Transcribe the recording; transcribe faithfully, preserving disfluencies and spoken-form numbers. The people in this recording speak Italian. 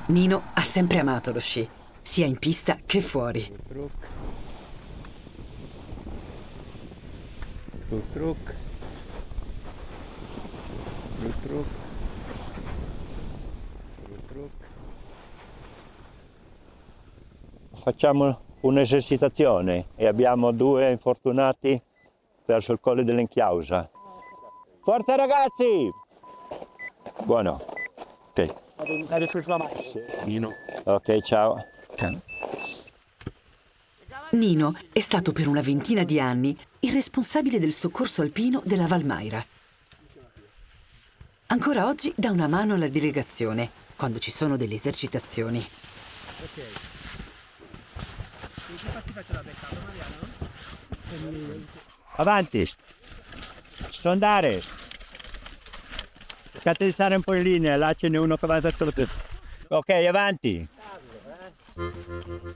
Nino ha sempre amato lo sci, sia in pista che fuori. Truc. Truc truc. Truc truc. Truc truc. Facciamo un'esercitazione e abbiamo due infortunati verso il Colle dell'Inchiausa. Forza ragazzi! Buono. Ok. Nino. Ok, ciao. Nino è stato per una ventina di anni il responsabile del soccorso alpino della Valmaira. Ancora oggi dà una mano alla delegazione quando ci sono delle esercitazioni. Ok. Infatti faccio la beccata, Mariano. Avanti. Stondare. Cercate di stare un po' in linea, là ce n'è uno che va verso la... Ok, avanti.